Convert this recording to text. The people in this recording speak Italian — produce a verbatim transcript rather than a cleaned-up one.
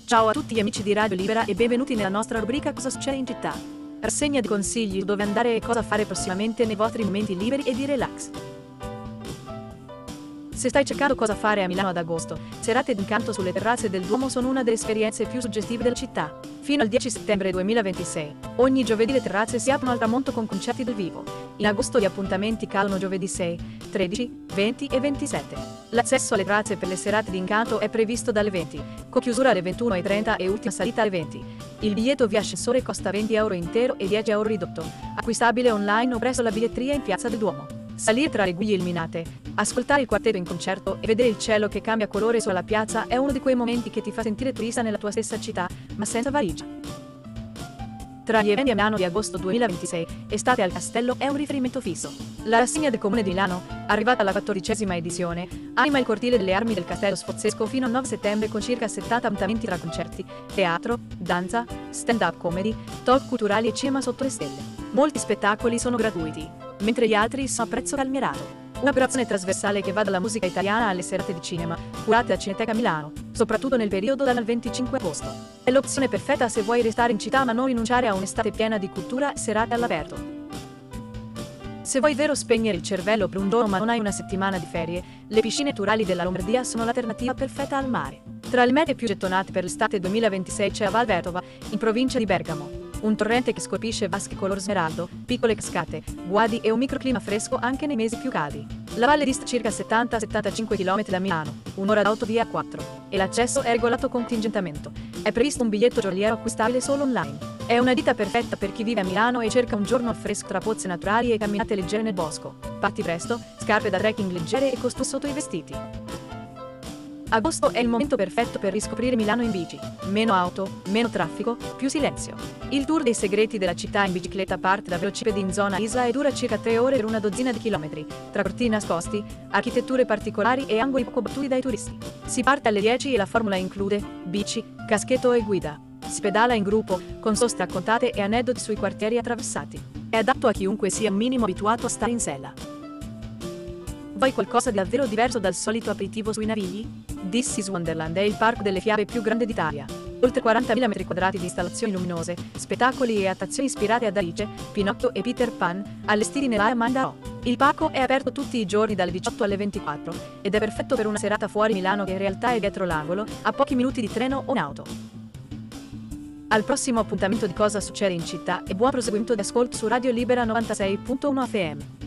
Ciao a tutti gli amici di Radio Libera e benvenuti nella nostra rubrica Cosa succede in città. Rassegna di consigli su dove andare e cosa fare prossimamente nei vostri momenti liberi e di relax. Se stai cercando cosa fare a Milano ad agosto, serate d'incanto sulle terrazze del Duomo sono una delle esperienze più suggestive della città. Fino al dieci settembre duemilaventisei, ogni giovedì le terrazze si aprono al tramonto con concerti dal vivo. In agosto gli appuntamenti cadono giovedì sei, tredici, venti e ventisette. L'accesso alle terrazze per le serate d'incanto è previsto dalle venti, con chiusura alle ventuno e trenta e ultima salita alle venti. Il biglietto via ascensore costa venti euro intero e dieci euro ridotto, acquistabile online o presso la biglietteria in Piazza del Duomo. Salire tra le guglie illuminate, ascoltare il quartetto in concerto e vedere il cielo che cambia colore sulla piazza è uno di quei momenti che ti fa sentire turista nella tua stessa città, ma senza valigia. Tra gli eventi a Milano di agosto duemilaventisei, Estate al Castello è un riferimento fisso. La rassegna del Comune di Milano, arrivata alla quattordicesima edizione, anima il cortile delle armi del Castello Sforzesco fino al nove settembre con circa settanta appuntamenti tra concerti, teatro, danza, stand-up comedy, talk culturali e cinema sotto le stelle. Molti spettacoli sono gratuiti, mentre gli altri sono a prezzo calmierato. Un'operazione trasversale che va dalla musica italiana alle serate di cinema, curate da Cineteca Milano, soprattutto nel periodo dal venticinque agosto. È l'opzione perfetta se vuoi restare in città ma non rinunciare a un'estate piena di cultura e serate all'aperto. Se vuoi vero spegnere il cervello per un giorno ma non hai una settimana di ferie, le piscine naturali della Lombardia sono l'alternativa perfetta al mare. Tra le mete più gettonate per l'estate duemilaventisei c'è a Val Vertova, in provincia di Bergamo. Un torrente che scolpisce vasche color smeraldo, piccole cascate, guadi e un microclima fresco anche nei mesi più caldi. La valle dista circa settanta settantacinque chilometri da Milano, un'ora d'auto via A quattro, e l'accesso è regolato con contingentamento. È previsto un biglietto giornaliero acquistabile solo online. È una gita perfetta per chi vive a Milano e cerca un giorno al fresco tra pozze naturali e camminate leggere nel bosco. Parti presto, scarpe da trekking leggere e costui sotto i vestiti. Agosto è il momento perfetto per riscoprire Milano in bici. Meno auto, meno traffico, più silenzio. Il tour dei segreti della città in bicicletta parte da Velocipedi in zona Isla e dura circa tre ore per una dozzina di chilometri, tra cortili nascosti, architetture particolari e angoli poco battuti dai turisti. Si parte alle dieci e la formula include bici, caschetto e guida. Si pedala in gruppo, con soste a contate e aneddoti sui quartieri attraversati. È adatto a chiunque sia un minimo abituato a stare in sella. Vuoi qualcosa di davvero diverso dal solito aperitivo sui Navigli? This is Wonderland è il parco delle fiabe più grande d'Italia. Oltre quarantamila metri quadrati di installazioni luminose, spettacoli e attrazioni ispirate ad Alice, Pinocchio e Peter Pan, allestiti nella Amanda O. Il parco è aperto tutti i giorni dalle diciotto alle ventiquattro ed è perfetto per una serata fuori Milano che in realtà è dietro l'angolo, a pochi minuti di treno o in auto. Al prossimo appuntamento di Cosa succede in città e buon proseguimento di ascolto su Radio Libera novantasei punto uno F M.